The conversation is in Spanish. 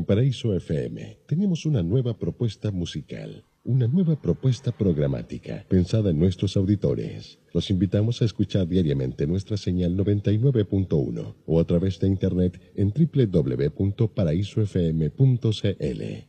Paraíso FM tenemos una nueva propuesta musical, una nueva propuesta programática pensada en nuestros auditores. Los invitamos a escuchar diariamente nuestra señal 99.1 o a través de internet en www.paraisofm.cl.